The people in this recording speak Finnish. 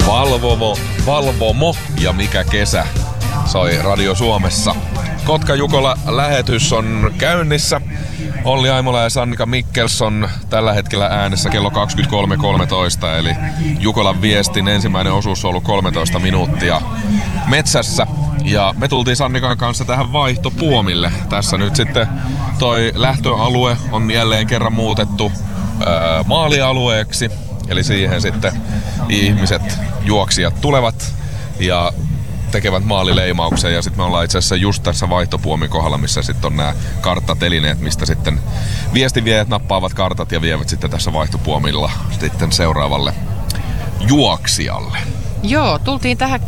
Valvomo ja Mikä kesä soi Radio Suomessa. Kotka-Jukola-lähetys on käynnissä. Olli Aimola ja Sannika Mikkelson tällä hetkellä äänessä kello 23.13, eli Jukolan viestin ensimmäinen osuus on ollut 13 minuuttia metsässä. Ja me tultiin Sannikan kanssa tähän vaihtopuomille. Tässä nyt sitten toi lähtöalue on jälleen kerran muutettu maalialueeksi. Eli siihen sitten ihmiset, juoksijat tulevat ja tekevät maalileimauksen. Ja sitten me ollaan itse asiassa just tässä vaihtopuomin kohdalla, missä sitten on nämä karttatelineet, mistä sitten viestinviejät nappaavat kartat ja vievät sitten tässä vaihtopuomilla sitten seuraavalle juoksijalle. Joo, tultiin tähän